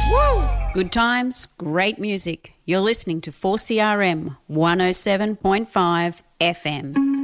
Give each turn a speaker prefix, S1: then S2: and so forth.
S1: Good times, great music. You're listening to 4CRM 107.5 FM.